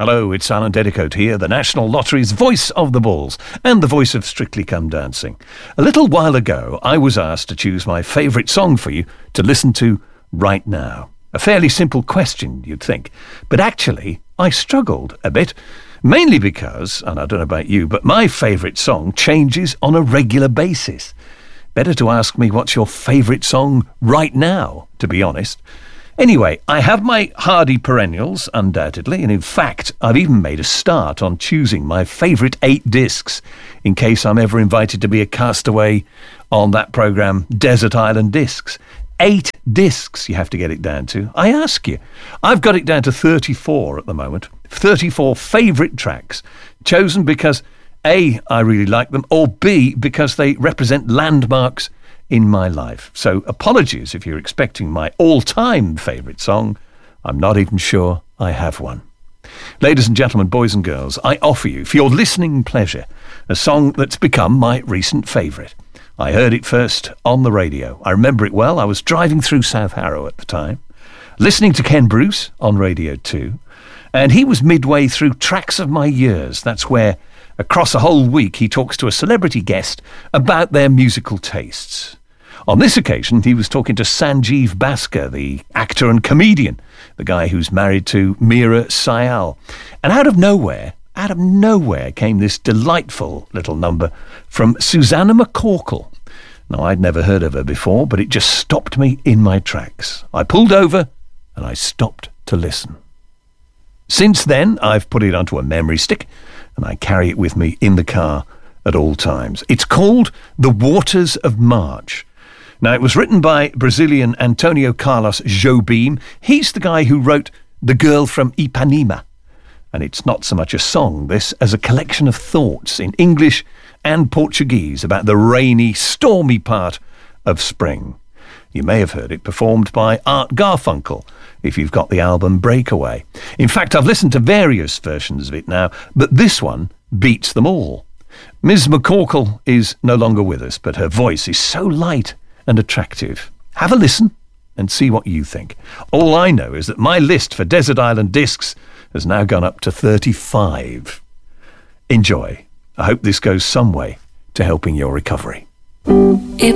Hello, it's Alan Dedicoat here, the National Lottery's voice of the balls and the voice of Strictly Come Dancing. A little while ago, I was asked to choose my favourite song for you to listen to right now. A fairly simple question, you'd think. But actually, I struggled a bit. Mainly because, and I don't know about you, but my favourite song changes on a regular basis. Better to ask me what's your favourite song right now, to be honest. Anyway, I have my hardy perennials, undoubtedly, and in fact, I've even made a start on choosing my favourite 8 discs, in case I'm ever invited to be a castaway on that programme, Desert Island Discs. 8 discs you have to get it down to. I ask you. I've got it down to 34 at the moment. 34 favourite tracks, chosen because A, I really like them, or B, because they represent landmarks in my life. So apologies if you're expecting my all-time favourite song. I'm not even sure I have one. Ladies and gentlemen, boys and girls, I offer you, for your listening pleasure, a song that's become my recent favourite. I heard it first on the radio. I remember it well. I was driving through South Harrow at the time, listening to Ken Bruce on Radio 2, and he was midway through Tracks of My Years. That's where, across a whole week, he talks to a celebrity guest about their musical tastes. On this occasion, he was talking to Sanjeev Bhaskar, the actor and comedian, the guy who's married to Meera Syal. And out of nowhere came this delightful little number from Susanna McCorkle. Now, I'd never heard of her before, but it just stopped me in my tracks. I pulled over and I stopped to listen. Since then, I've put it onto a memory stick and I carry it with me in the car at all times. It's called The Waters of March. Now, it was written by Brazilian Antonio Carlos Jobim. He's the guy who wrote The Girl from Ipanema. And it's not so much a song, this, as a collection of thoughts in English and Portuguese about the rainy, stormy part of spring. You may have heard it performed by Art Garfunkel, if you've got the album Breakaway. In fact, I've listened to various versions of it now, but this one beats them all. Ms. McCorkle is no longer with us, but her voice is so light and attractive. Have a listen and see what you think. All I know is that my list for Desert Island Discs has now gone up to 35. Enjoy. I hope this goes some way to helping your recovery.